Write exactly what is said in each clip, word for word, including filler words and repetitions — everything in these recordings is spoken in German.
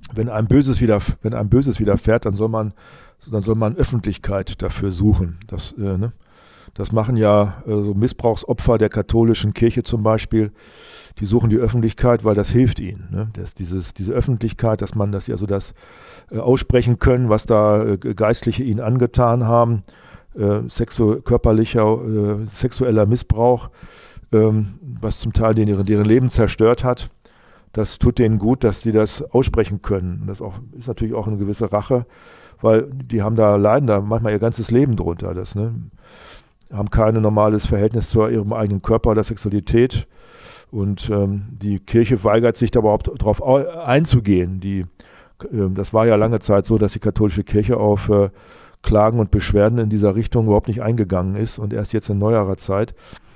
wenn einem Böses wieder, wenn einem Böses widerfährt, dann soll man, dann soll man Öffentlichkeit dafür suchen. Das, äh, ne? Das machen ja äh, so Missbrauchsopfer der katholischen Kirche zum Beispiel. Die suchen die Öffentlichkeit, weil das hilft ihnen. Ne? Das, dieses, diese Öffentlichkeit, dass man das ja so das äh, aussprechen können, was da äh, Geistliche ihnen angetan haben, äh, sexu- körperlicher, äh, sexueller Missbrauch, ähm, was zum Teil deren, deren Leben zerstört hat. Das tut denen gut, dass die das aussprechen können. Das auch, ist natürlich auch eine gewisse Rache, weil die haben da, leiden da manchmal ihr ganzes Leben drunter. Das, ne? Haben kein normales Verhältnis zu ihrem eigenen Körper oder Sexualität. Und ähm, die Kirche weigert sich da überhaupt darauf einzugehen. Die, äh, das war ja lange Zeit so, dass die katholische Kirche auf äh, Klagen und Beschwerden in dieser Richtung überhaupt nicht eingegangen ist. Und erst jetzt in neuerer Zeit,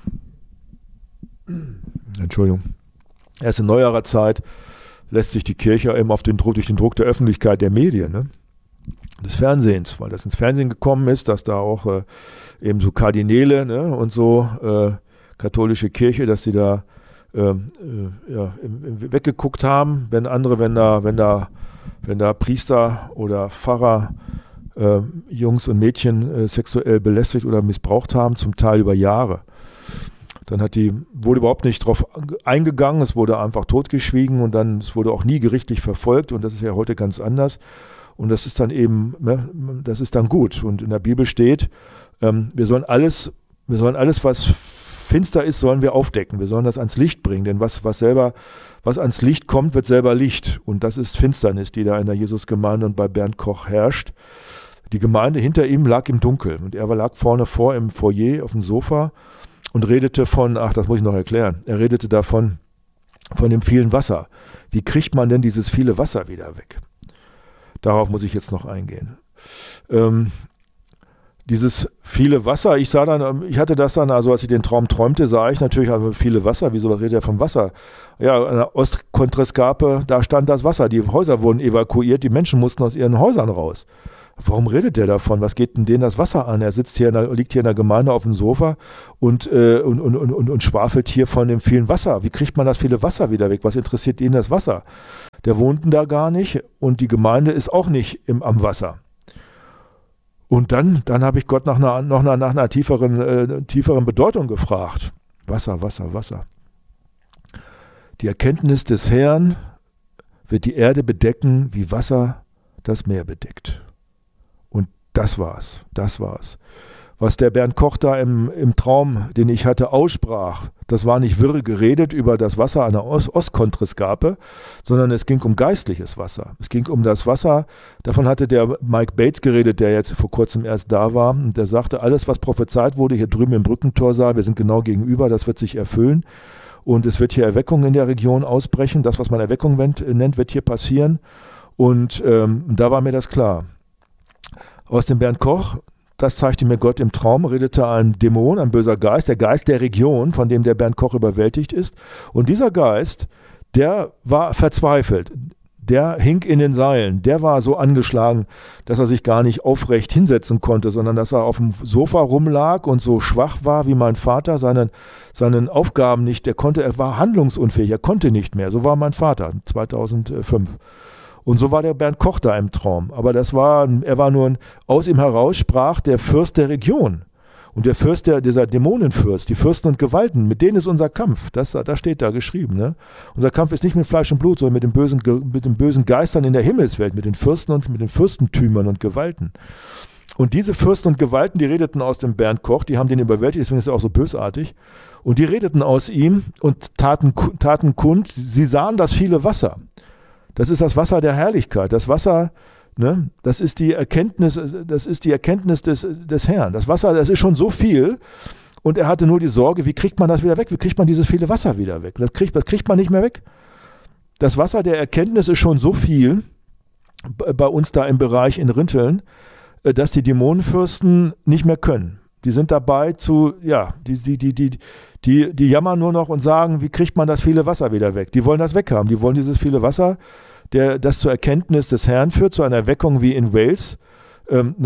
Entschuldigung, erst in neuerer Zeit lässt sich die Kirche eben auf den Druck, durch den Druck der Öffentlichkeit, der Medien, ne? Des Fernsehens, weil das ins Fernsehen gekommen ist, dass da auch äh, eben so Kardinäle, ne, und so äh, katholische Kirche, dass die da äh, äh, ja, im, im weggeguckt haben, wenn andere, wenn da, wenn da, wenn da Priester oder Pfarrer äh, Jungs und Mädchen äh, sexuell belästigt oder missbraucht haben, zum Teil über Jahre. Dann hat die, wurde überhaupt nicht drauf eingegangen, es wurde einfach totgeschwiegen und dann, es wurde auch nie gerichtlich verfolgt und das ist ja heute ganz anders. Und das ist dann eben, ne, das ist dann gut. Und in der Bibel steht, ähm, wir sollen alles, wir sollen alles, was finster ist, sollen wir aufdecken. Wir sollen das ans Licht bringen, denn was, was selber, was ans Licht kommt, wird selber Licht. Und das ist Finsternis, die da in der Jesusgemeinde und bei Bernd Koch herrscht. Die Gemeinde hinter ihm lag im Dunkeln und er lag vorne vor im Foyer auf dem Sofa und redete von, ach, das muss ich noch erklären, er redete davon, von dem vielen Wasser. Wie kriegt man denn dieses viele Wasser wieder weg? Darauf muss ich jetzt noch eingehen. Ähm, dieses viele Wasser, ich sah dann, ich hatte das dann, also als ich den Traum träumte, sah ich natürlich also viele Wasser. Wieso redet er vom Wasser? Ja, an der Ostkontreskape, da stand das Wasser. Die Häuser wurden evakuiert, die Menschen mussten aus ihren Häusern raus. Warum redet der davon? Was geht denn denen das Wasser an? Er sitzt hier in der, liegt hier in der Gemeinde auf dem Sofa und, äh, und, und, und, und schwafelt hier von dem vielen Wasser. Wie kriegt man das viele Wasser wieder weg? Was interessiert ihn das Wasser? Der wohnten da gar nicht und die Gemeinde ist auch nicht im, am Wasser. Und dann, dann habe ich Gott nach einer, noch nach einer tieferen, äh, tieferen Bedeutung gefragt. Wasser, Wasser, Wasser. Die Erkenntnis des Herrn wird die Erde bedecken, wie Wasser das Meer bedeckt. Und das war's, das war's. Was der Bernd Koch da im, im Traum, den ich hatte, aussprach, das war nicht wirre geredet über das Wasser an der Ost- Ostkontreskape, sondern es ging um geistliches Wasser. Es ging um das Wasser, davon hatte der Mike Bates geredet, der jetzt vor kurzem erst da war, und der sagte, alles, was prophezeit wurde, hier drüben im Brückentorsaal, wir sind genau gegenüber, das wird sich erfüllen. Und es wird hier Erweckung in der Region ausbrechen. Das, was man Erweckung nennt, wird hier passieren. Und ähm, da war mir das klar. Aus dem Bernd Koch, das zeigte mir Gott im Traum, redete ein Dämon, ein böser Geist, der Geist der Region, von dem der Bernd Koch überwältigt ist. Und dieser Geist, der war verzweifelt. Der hing in den Seilen. Der war so angeschlagen, dass er sich gar nicht aufrecht hinsetzen konnte, sondern dass er auf dem Sofa rumlag und so schwach war wie mein Vater, seinen, seinen Aufgaben nicht, er konnte, er war handlungsunfähig, er konnte nicht mehr. So war mein Vater zweitausendfünf. Und so war der Bernd Koch da im Traum. Aber das war, er war nur, ein, aus ihm heraus sprach der Fürst der Region. Und der Fürst, der, dieser Dämonenfürst, die Fürsten und Gewalten, mit denen ist unser Kampf. Das, das steht da geschrieben. Ne? Unser Kampf ist nicht mit Fleisch und Blut, sondern mit den, bösen, mit den bösen Geistern in der Himmelswelt, mit den Fürsten und mit den Fürstentümern und Gewalten. Und diese Fürsten und Gewalten, die redeten aus dem Bernd Koch, die haben den überwältigt, deswegen ist er auch so bösartig. Und die redeten aus ihm und taten, taten kund, sie sahen das viele Wasser. Das ist das Wasser der Herrlichkeit. Das Wasser, ne, das ist die Erkenntnis, das ist die Erkenntnis des, des Herrn. Das Wasser, das ist schon so viel. Und er hatte nur die Sorge, wie kriegt man das wieder weg? Wie kriegt man dieses viele Wasser wieder weg? Das kriegt, das kriegt man nicht mehr weg. Das Wasser der Erkenntnis ist schon so viel bei uns da im Bereich in Rinteln, dass die Dämonenfürsten nicht mehr können. Die sind dabei zu, ja, die, die, die, die, die, die jammern nur noch und sagen, wie kriegt man das viele Wasser wieder weg? Die wollen das weghaben. Die wollen dieses viele Wasser, der, das zur Erkenntnis des Herrn führt, zu einer Erweckung wie in Wales. Ähm, ne?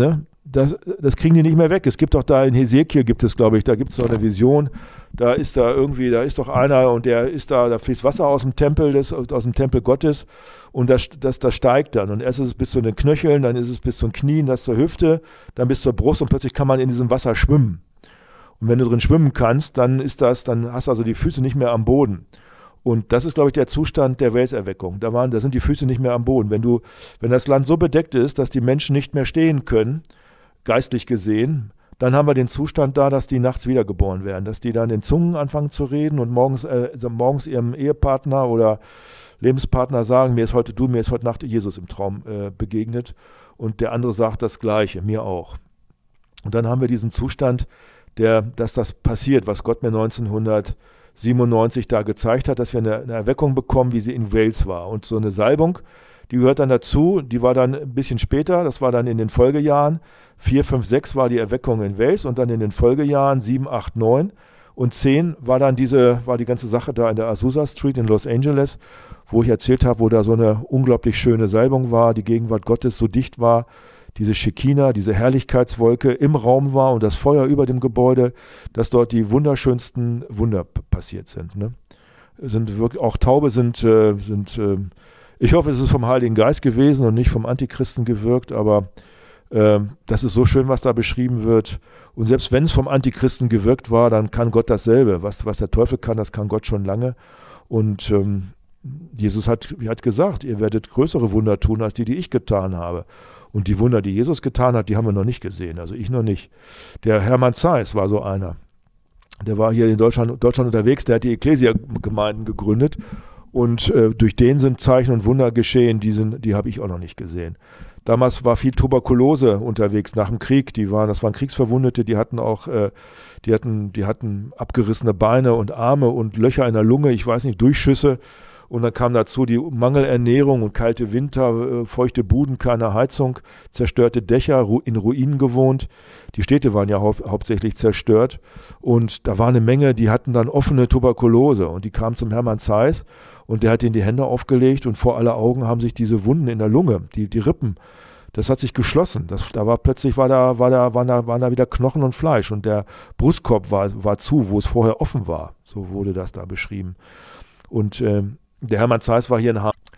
das, das kriegen die nicht mehr weg. Es gibt doch da in Hesekiel, gibt es, glaube ich, da gibt es so eine Vision, da ist da irgendwie, da ist doch einer und der ist da, da fließt Wasser aus dem Tempel, des, aus dem Tempel Gottes und das, das, das steigt dann. Und erst ist es bis zu den Knöcheln, dann ist es bis zu den Knien, das zur Hüfte, dann bis zur Brust und plötzlich kann man in diesem Wasser schwimmen. Und wenn du drin schwimmen kannst, dann ist das, dann hast du also die Füße nicht mehr am Boden. Und das ist, glaube ich, der Zustand der Welserweckung. Da, waren, da sind die Füße nicht mehr am Boden. Wenn du, wenn das Land so bedeckt ist, dass die Menschen nicht mehr stehen können, geistlich gesehen, dann haben wir den Zustand da, dass die nachts wiedergeboren werden, dass die dann in Zungen anfangen zu reden und morgens, äh, morgens ihrem Ehepartner oder Lebenspartner sagen, mir ist heute du, mir ist heute Nacht Jesus im Traum äh, begegnet und der andere sagt das Gleiche, mir auch. Und dann haben wir diesen Zustand, der, dass das passiert, was Gott mir neunzehnhundertsiebenundneunzig da gezeigt hat, dass wir eine, eine Erweckung bekommen, wie sie in Wales war. Und so eine Salbung, die gehört dann dazu, die war dann ein bisschen später, das war dann in den Folgejahren, vier, fünf, sechs war die Erweckung in Wales und dann in den Folgejahren sieben, acht, neun und zehn war dann diese, war die ganze Sache da in der Azusa Street in Los Angeles, wo ich erzählt habe, wo da so eine unglaublich schöne Salbung war, die Gegenwart Gottes so dicht war, diese Schekina, diese Herrlichkeitswolke im Raum war und das Feuer über dem Gebäude, dass dort die wunderschönsten Wunder p- passiert sind. Ne? Sind wirklich, auch Taube sind, äh, sind äh, ich hoffe, es ist vom Heiligen Geist gewesen und nicht vom Antichristen gewirkt, aber äh, das ist so schön, was da beschrieben wird. Und selbst wenn es vom Antichristen gewirkt war, dann kann Gott dasselbe. Was, was der Teufel kann, das kann Gott schon lange. Und ähm, Jesus hat, hat gesagt, ihr werdet größere Wunder tun, als die, die ich getan habe. Und die Wunder, die Jesus getan hat, die haben wir noch nicht gesehen, also ich noch nicht. Der Hermann Zeiss war so einer. Der war hier in Deutschland, Deutschland unterwegs, der hat die Ekklesia-Gemeinden gegründet und äh, durch den sind Zeichen und Wunder geschehen, die, sind, die habe ich auch noch nicht gesehen. Damals war viel Tuberkulose unterwegs nach dem Krieg, die waren, das waren Kriegsverwundete, die hatten auch, äh, die hatten, die hatten abgerissene Beine und Arme und Löcher in der Lunge, ich weiß nicht, Durchschüsse. Und dann kam dazu die Mangelernährung und kalte Winter, feuchte Buden, keine Heizung, zerstörte Dächer, in Ruinen gewohnt. Die Städte waren ja hau- hauptsächlich zerstört. Und da war eine Menge, die hatten dann offene Tuberkulose. Und die kamen zum Hermann Zeiss und der hat ihnen die Hände aufgelegt und vor aller Augen haben sich diese Wunden in der Lunge, die, die Rippen, das hat sich geschlossen. Das, da war plötzlich war da, war da, waren, da, waren da wieder Knochen und Fleisch und der Brustkorb war, war zu, wo es vorher offen war. So wurde das da beschrieben. Und ähm, der Hermann Zeiss war hier in Hamburg.